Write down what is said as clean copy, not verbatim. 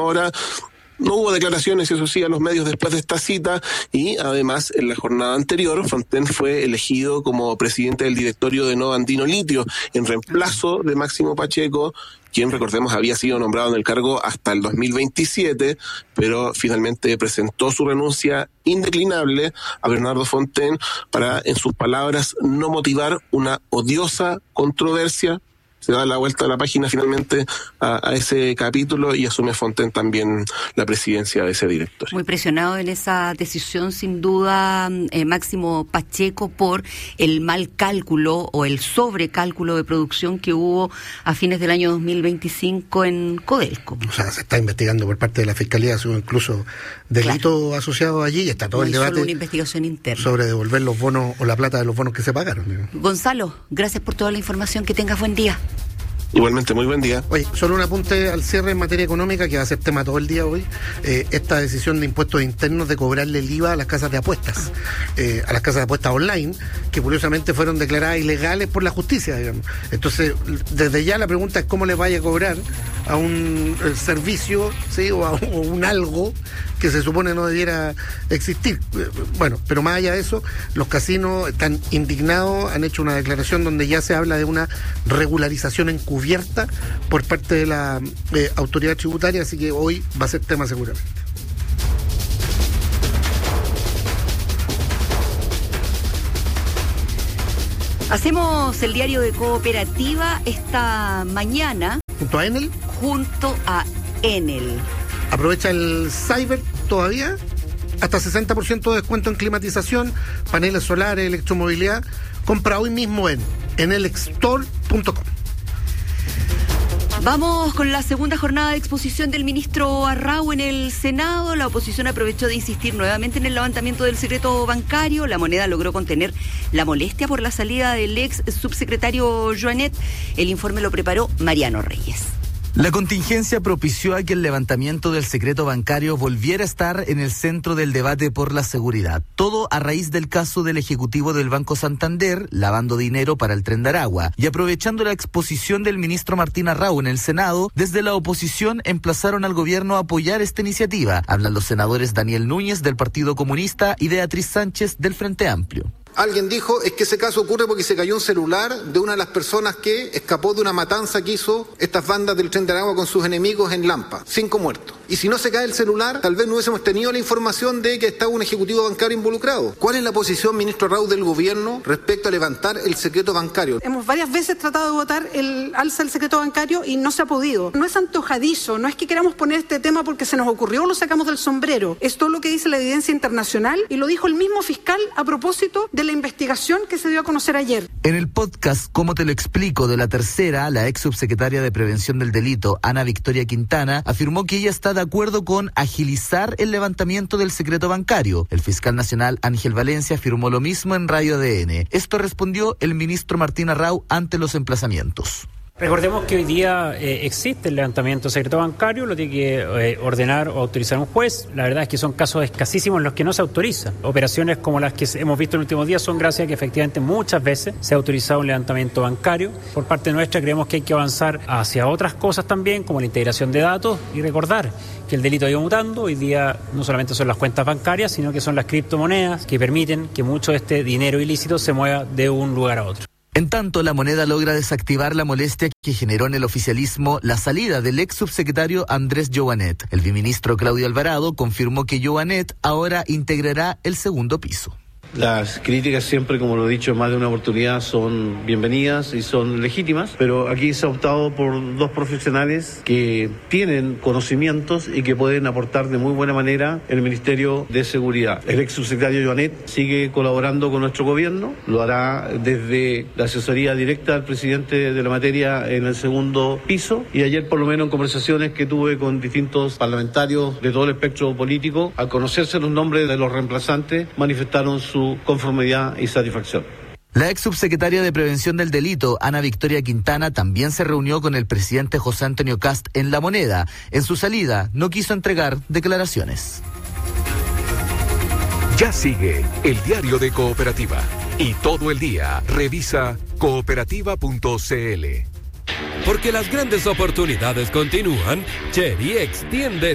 hora. No hubo declaraciones, eso sí, a los medios después de esta cita, y además en la jornada anterior Fontaine fue elegido como presidente del directorio de Nova Andino Litio, en reemplazo de Máximo Pacheco, quien, recordemos, había sido nombrado en el cargo hasta el 2027, pero finalmente presentó su renuncia indeclinable a Bernardo Fontaine para, en sus palabras, no motivar una odiosa controversia. Se da la vuelta a la página finalmente a ese capítulo y asume Fontaine también la presidencia de ese directorio. Muy presionado en esa decisión, sin duda, Máximo Pacheco, por el mal cálculo o el sobrecálculo de producción que hubo a fines del año 2025 en Codelco. O sea, se está investigando por parte de la Fiscalía, incluso delito asociado allí, y está todo el debate solo una investigación interna sobre devolver los bonos o la plata de los bonos que se pagaron. Gonzalo, gracias por toda la información, que tengas buen día. Igualmente, muy buen día. Oye, solo un apunte al cierre en materia económica, que va a ser tema todo el día hoy. Esta decisión de impuestos internos de cobrarle el IVA a las casas de apuestas, a las casas de apuestas online, que curiosamente fueron declaradas ilegales por la justicia, digamos. Entonces, desde ya la pregunta es cómo les vaya a cobrar a un servicio, ¿sí? o un algo que se supone no debiera existir. Bueno, pero más allá de eso, los casinos están indignados, han hecho una declaración donde ya se habla de una regularización encubierta por parte de la autoridad tributaria, así que hoy va a ser tema seguramente. Hacemos el diario de Cooperativa esta mañana. ¿Junto a Enel? Junto a Enel. Aprovecha el Cyber todavía, hasta 60% de descuento en climatización, paneles solares, electromovilidad. Compra hoy mismo en enelexstore.com. Vamos con la segunda jornada de exposición del ministro Arrau en el Senado. La oposición aprovechó de insistir nuevamente en el levantamiento del secreto bancario. La Moneda logró contener la molestia por la salida del ex subsecretario Joanet. El informe lo preparó Mariano Reyes. La contingencia propició a que el levantamiento del secreto bancario volviera a estar en el centro del debate por la seguridad. Todo a raíz del caso del ejecutivo del Banco Santander, lavando dinero para el Tren de Aragua. Y aprovechando la exposición del ministro Martín Arrau en el Senado, desde la oposición emplazaron al gobierno a apoyar esta iniciativa. Hablan los senadores Daniel Núñez del Partido Comunista y Beatriz Sánchez del Frente Amplio. Alguien dijo, es que ese caso ocurre porque se cayó un celular de una de las personas que escapó de una matanza que hizo estas bandas del Tren de Aragua con sus enemigos en Lampa. 5 muertos. Y si no se cae el celular, tal vez no hubiésemos tenido la información de que estaba un ejecutivo bancario involucrado. ¿Cuál es la posición, ministro Arrau, del gobierno respecto a levantar el secreto bancario? Hemos varias veces tratado de votar el alza del secreto bancario y no se ha podido. No es antojadizo, no es que queramos poner este tema porque se nos ocurrió o lo sacamos del sombrero. Es todo lo que dice la evidencia internacional y lo dijo el mismo fiscal a propósito de la investigación que se dio a conocer ayer. En el podcast ¿Cómo te lo explico? De La Tercera, la ex subsecretaria de Prevención del Delito, Ana Victoria Quintana, afirmó que ella está de acuerdo con agilizar el levantamiento del secreto bancario. El fiscal nacional Ángel Valencia afirmó lo mismo en Radio ADN. Esto respondió el ministro Martín Arrau ante los emplazamientos. Recordemos que hoy día existe el levantamiento del secreto bancario, lo tiene que ordenar o autorizar un juez. La verdad es que son casos escasísimos en los que no se autoriza. Operaciones como las que hemos visto en los últimos días son gracias a que efectivamente muchas veces se ha autorizado un levantamiento bancario. Por parte nuestra creemos que hay que avanzar hacia otras cosas también, como la integración de datos, y recordar que el delito ha ido mutando. Hoy día no solamente son las cuentas bancarias, sino que son las criptomonedas que permiten que mucho de este dinero ilícito se mueva de un lugar a otro. En tanto, la Moneda logra desactivar la molestia que generó en el oficialismo la salida del ex subsecretario Andrés Joanet. El viceministro Claudio Alvarado confirmó que Joanet ahora integrará el segundo piso. Las críticas siempre, como lo he dicho en más de una oportunidad, son bienvenidas y son legítimas, pero aquí se ha optado por dos profesionales que tienen conocimientos y que pueden aportar de muy buena manera el Ministerio de Seguridad. El ex subsecretario Joanet sigue colaborando con nuestro gobierno, lo hará desde la asesoría directa al presidente de la materia en el segundo piso, y ayer por lo menos en conversaciones que tuve con distintos parlamentarios de todo el espectro político, al conocerse los nombres de los reemplazantes, manifestaron su conformidad y satisfacción. La ex subsecretaria de Prevención del Delito, Ana Victoria Quintana, también se reunió con el presidente José Antonio Kast en La Moneda. En su salida, no quiso entregar declaraciones. Ya sigue el diario de Cooperativa. Y todo el día revisa cooperativa.cl. Porque las grandes oportunidades continúan, Chery extiende